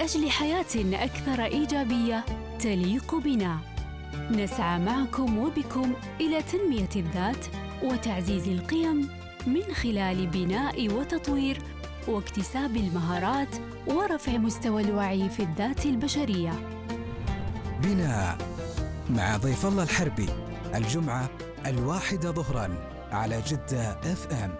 أجل حياة أكثر إيجابية تليق بنا. نسعى معكم وبكم إلى تنمية الذات وتعزيز القيم من خلال بناء وتطوير واكتساب المهارات ورفع مستوى الوعي في الذات البشرية. بناء مع ضيف الله الحربي الجمعة 1 ظهراً على جدة FM.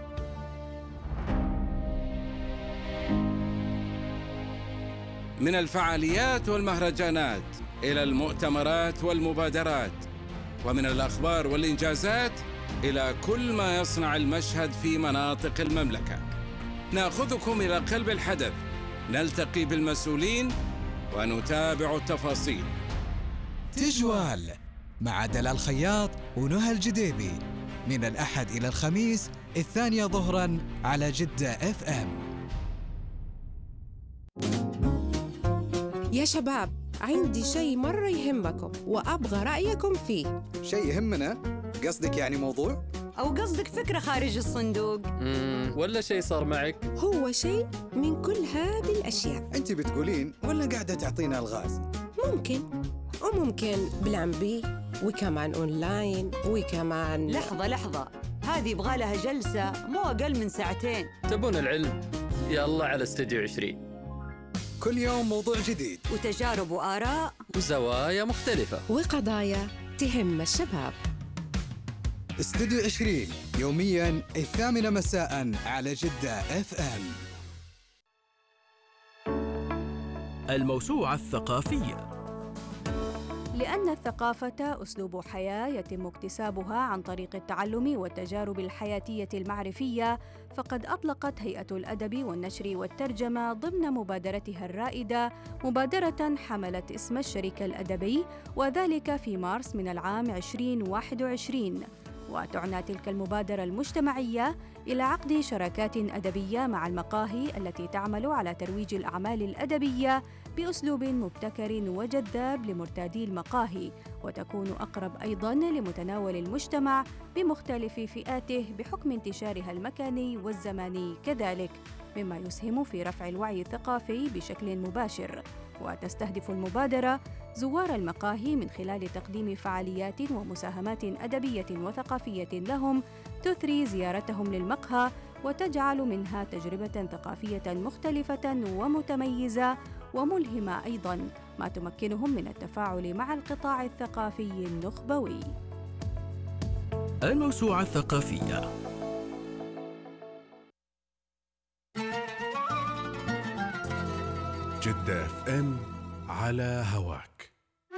من الفعاليات والمهرجانات إلى المؤتمرات والمبادرات، ومن الأخبار والإنجازات إلى كل ما يصنع المشهد في مناطق المملكة، نأخذكم إلى قلب الحدث، نلتقي بالمسؤولين ونتابع التفاصيل. تجوال مع دلال الخياط ونهى الجديبي من الأحد إلى الخميس 2 ظهراً على جدة FM. يا شباب، عندي شيء مرة يهمكم وأبغى رأيكم فيه. شيء يهمنا؟ قصدك يعني موضوع؟ أو قصدك فكرة خارج الصندوق؟ ولا شيء صار معك؟ هو شيء من كل هذه الأشياء. أنت بتقولين ولا قاعدة تعطينا الغاز؟ ممكن وممكن بلان بي، وكمان أونلاين، وكمان لحظة، هذه يبغى لها جلسة مو أقل من 2 ساعات. تبون العلم؟ يلا على استوديو 20. كل يوم موضوع جديد وتجارب وآراء وزوايا مختلفة وقضايا تهم الشباب. استوديو 20 يومياً 8 مساءً على جدة FM. الموسوعة الثقافية. لأن الثقافة أسلوب حياة يتم اكتسابها عن طريق التعلم والتجارب الحياتية المعرفية، فقد أطلقت هيئة الأدب والنشر والترجمة ضمن مبادرتها الرائدة مبادرة حملت اسم الشريك الأدبي، وذلك في مارس من العام 2021. وتعنى تلك المبادرة المجتمعية إلى عقد شراكات أدبية مع المقاهي التي تعمل على ترويج الأعمال الأدبية بأسلوب مبتكر وجذاب لمرتادي المقاهي، وتكون أقرب أيضاً لمتناول المجتمع بمختلف فئاته بحكم انتشارها المكاني والزماني كذلك، مما يسهم في رفع الوعي الثقافي بشكل مباشر. وتستهدف المبادرة زوار المقاهي من خلال تقديم فعاليات ومساهمات أدبية وثقافية لهم تثري زيارتهم للمقهى، وتجعل منها تجربة ثقافية مختلفة ومتميزة وملهمة أيضاً، ما تمكنهم من التفاعل مع القطاع الثقافي النخبوي. الموسوعة الثقافية. جدة FM على هواك.